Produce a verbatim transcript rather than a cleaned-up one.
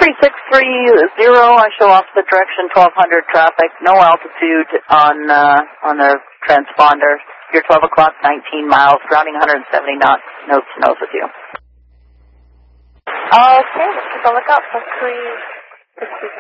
three six three zero, I show off the direction twelve hundred traffic, no altitude on uh, on the transponder. Your twelve o'clock, nineteen miles, grounding one hundred seventy knots, notes nose with you. Okay, let's keep a lookout for three six three.